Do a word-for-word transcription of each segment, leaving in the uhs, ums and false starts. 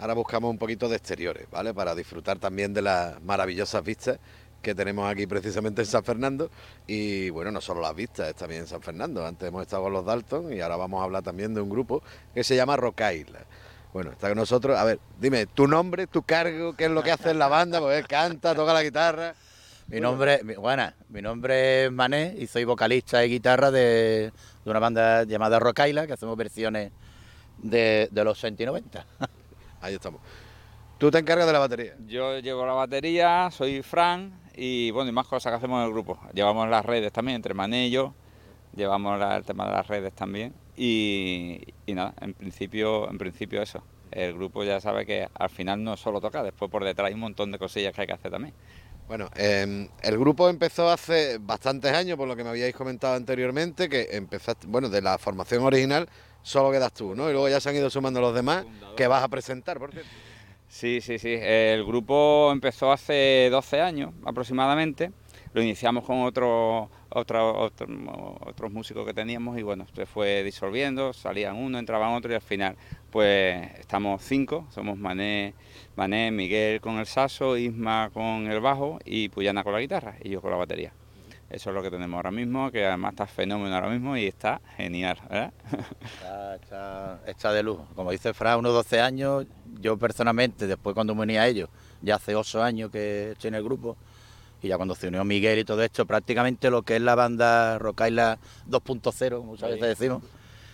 ahora buscamos un poquito de exteriores, ¿vale? Para disfrutar también de las maravillosas vistas que tenemos aquí precisamente en San Fernando. Y bueno, no solo las vistas, es también en San Fernando. Antes hemos estado con los Dalton y ahora vamos a hablar también de un grupo que se llama Rocaila. Bueno, está con nosotros. A ver, dime, tu nombre, tu cargo, qué es lo que hace en la banda, pues él canta, toca la guitarra. Mi Bueno, nombre, mi, buena, mi nombre es Mané y soy vocalista y guitarra de, de una banda llamada Rocaila, que hacemos versiones de, de los ochenta y noventa. ahí estamos. Tú te encargas de la batería. Yo llevo la batería, soy Fran y bueno, y más cosas que hacemos en el grupo. Llevamos las redes también, entre Mané y yo, llevamos la- el tema de las redes también y, y nada, en principio, en principio eso. El grupo ya sabe que al final no solo toca, después por detrás hay un montón de cosillas que hay que hacer también. Bueno, eh, el grupo empezó hace bastantes años, por lo que me habíais comentado anteriormente, que empezaste, bueno, de la formación original solo quedas tú, ¿no? Y luego ya se han ido sumando los demás que vas a presentar, por cierto. Sí, sí, sí. El grupo empezó hace doce años aproximadamente. Lo iniciamos con otros otro, otro, otros músicos que teníamos y bueno, se fue disolviendo, salían uno, entraban otro y al final pues estamos cinco, somos Mané, Mané, Miguel con el saxo, Isma con el bajo y Puyana con la guitarra y yo con la batería. Eso es lo que tenemos ahora mismo, que además está fenómeno ahora mismo y está genial, ¿verdad? Está, está, está de lujo. Como dice Fran, unos doce años. Yo personalmente, después cuando me uní a ellos, ya hace ocho años que estoy en el grupo. Y ya cuando se unió Miguel y todo esto, prácticamente lo que es la banda Rocaila dos punto cero, como muchas veces decimos,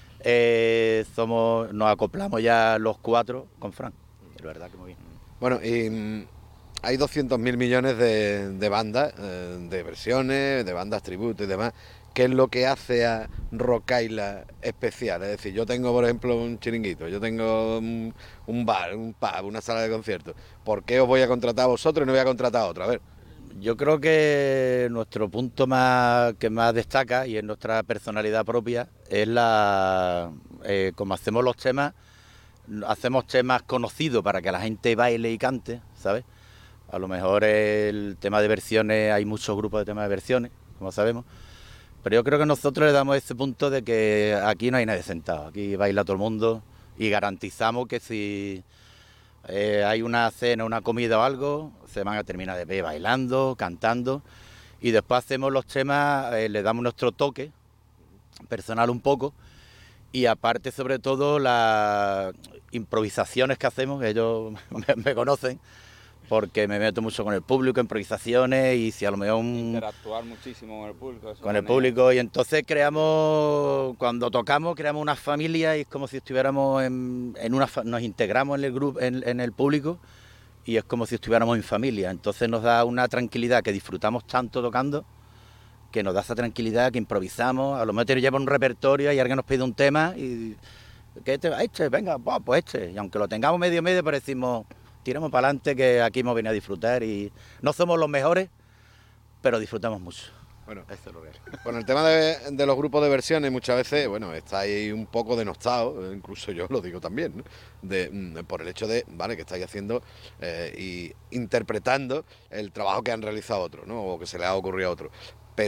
eh, somos, nos acoplamos ya los cuatro con Fran. Es verdad que muy bien. Bueno, y mm, hay doscientos mil millones de, de bandas, eh, de versiones, de bandas tributo y demás. ¿Qué es lo que hace a Rocaila especial? Es decir, yo tengo, por ejemplo, un chiringuito, yo tengo un, un bar, un pub, una sala de conciertos. ¿Por qué os voy a contratar a vosotros y no voy a contratar a otro? A ver. Yo creo que nuestro punto más que más destaca y es nuestra personalidad propia es la eh, como hacemos los temas, hacemos temas conocidos para que la gente baile y cante, ¿sabes? A lo mejor el tema de versiones, hay muchos grupos de temas de versiones, como sabemos, pero yo creo que nosotros le damos ese punto de que aquí no hay nadie sentado, aquí baila todo el mundo y garantizamos que si eh, hay una cena, una comida o algo, se van a terminar de ver bailando, cantando y después hacemos los temas, eh, le damos nuestro toque personal un poco y aparte sobre todo las improvisaciones que hacemos, que ellos me, me conocen porque me meto mucho con el público, improvisaciones y si a lo mejor un, Interactuar muchísimo con el público. Eso con el también. público y entonces creamos, cuando tocamos creamos una familia y es como si estuviéramos en, en una, nos integramos en el grupo, en, en el público y es como si estuviéramos en familia, entonces nos da una tranquilidad que disfrutamos tanto tocando, que nos da esa tranquilidad que improvisamos, a lo mejor te lleva un repertorio y alguien nos pide un tema y que este, este, venga, pues este, y aunque lo tengamos medio medio, pero decimos, tiramos para adelante que aquí hemos venido a disfrutar y no somos los mejores, pero disfrutamos mucho. Bueno, Eso es lo que es. con el tema de, de los grupos de versiones muchas veces, bueno, estáis un poco denostados, incluso yo lo digo también, ¿no? De, mm, por el hecho de, vale, que estáis haciendo eh, y interpretando el trabajo que han realizado otros, ¿no? O que se le ha ocurrido a otros.